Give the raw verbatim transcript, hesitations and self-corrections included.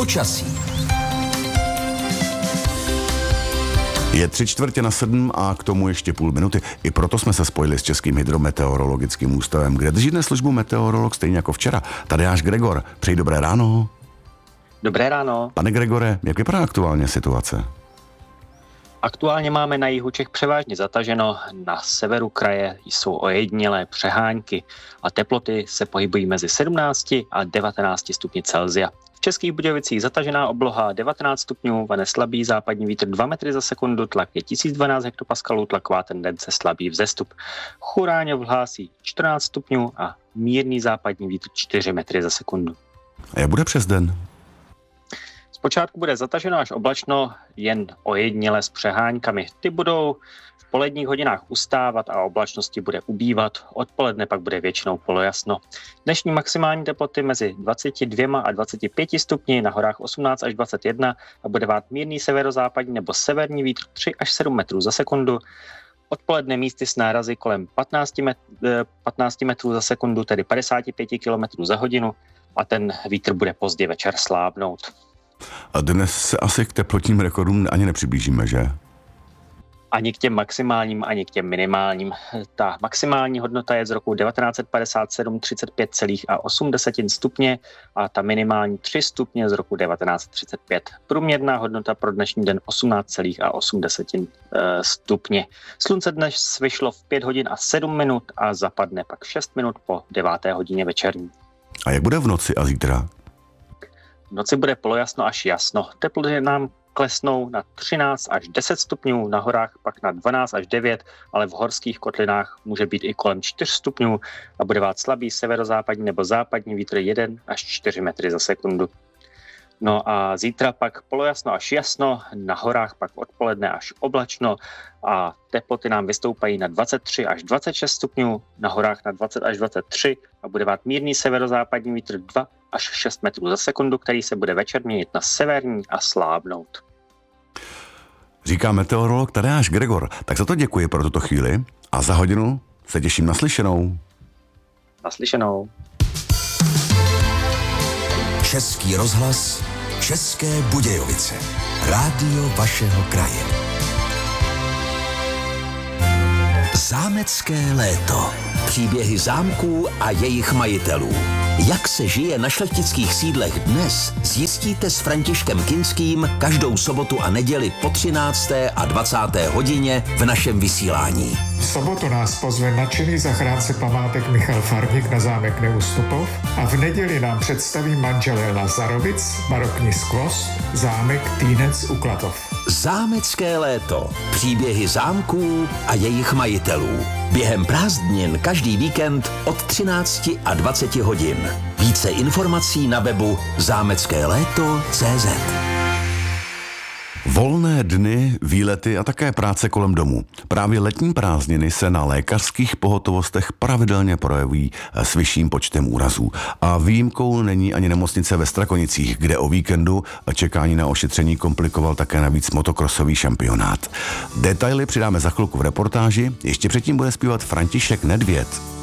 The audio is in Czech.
Počasí. Je tři čtvrtě na sedm a k tomu ještě půl minuty. I proto jsme se spojili s Českým hydrometeorologickým ústavem, kde drží dnes službu meteorolog stejně jako včera. Tadeáš Gregor. Přeji dobré ráno. Dobré ráno. Pane Gregore, jak vypadá aktuálně situace? Aktuálně máme na jihu Čech převážně zataženo, na severu kraje jsou ojedinělé přehánky a teploty se pohybují mezi sedmnácti a devatenácti stupni Celsia. V Českých Budějovicích zatažená obloha devatenáct stupňů, vane slabý západní vítr dva metry za sekundu, tlak je tisíc dvanáct hektopaskalů, tlaková tendence slabý vzestup. Churáňov hlásí čtrnáct stupňů a mírný západní vítr čtyři metry za sekundu. A jak bude přes den? Zpočátku bude zataženo až oblačno, jen ojediněle s přeháňkami. Ty budou v poledních hodinách ustávat a oblačnosti bude ubývat. Odpoledne pak bude většinou polojasno. Dnešní maximální teploty mezi dvacet dva a dvacet pět stupni, na horách osmnáct až dvacet jedna a bude vát mírný severozápadní nebo severní vítr tři až sedm metrů za sekundu. Odpoledne místy s nárazy kolem patnáct metrů za sekundu, tedy padesát pět kilometrů za hodinu a ten vítr bude pozdě večer slábnout. A dnes se asi k teplotním rekordům ani nepřiblížíme, že? Ani k těm maximálním, ani k těm minimálním. Ta maximální hodnota je z roku devatenáct set padesát sedm třicet pět celá osm stupně a ta minimální tři stupně z roku devatenáct set třicet pět. Průměrná hodnota pro dnešní den osmnáct celá osm stupně. Slunce dnes vyšlo v pět hodin a sedm minut a zapadne pak šest minut po deváté hodině večerní. A jak bude v noci a zítra? V noci bude polojasno až jasno. Teploty nám klesnou na třináct až deset stupňů, na horách pak na dvanáct až devět, ale v horských kotlinách může být i kolem čtyř stupňů a bude vát slabý severozápadní nebo západní vítr jedna až čtyři metry za sekundu. No a zítra pak polojasno až jasno, na horách pak odpoledne až oblačno a teploty nám vystoupají na dvacet tři až dvacet šest stupňů, na horách na dvacet až dvacet tři a bude vát mírný severozápadní vítr dva až šest metrů za sekundu, který se bude večer měnit na severní a slábnout. Říká meteorolog Tadeáš Gregor. Tak za to děkuji pro tuto chvíli a za hodinu se těším na slyšenou. Naslyšenou. Český rozhlas, České Budějovice. Rádio vašeho kraje. Zámecké léto. Příběhy zámků a jejich majitelů. Jak se žije na šlechtických sídlech dnes, zjistíte s Františkem Kinským každou sobotu a neděli po třinácté a dvacáté hodině v našem vysílání. V sobotu nás pozve nadšený zachránce památek Michal Farník na zámek Neustupov a v neděli nám představí manželé Lazarovic, barokní skvost, zámek Týnec u Klatov. Zámecké léto. Příběhy zámků a jejich majitelů. Během prázdnin každý víkend od třinácti a dvaceti hodin. Více informací na webu zámecké léto tečka cé zet. Volné dny, výlety a také práce kolem domu. Právě letní prázdniny se na lékařských pohotovostech pravidelně projevují s vyšším počtem úrazů. A výjimkou není ani nemocnice ve Strakonicích, kde o víkendu čekání na ošetření komplikoval také navíc motokrosový šampionát. Detaily přidáme za chvilku v reportáži, ještě předtím bude zpívat František Nedvěd.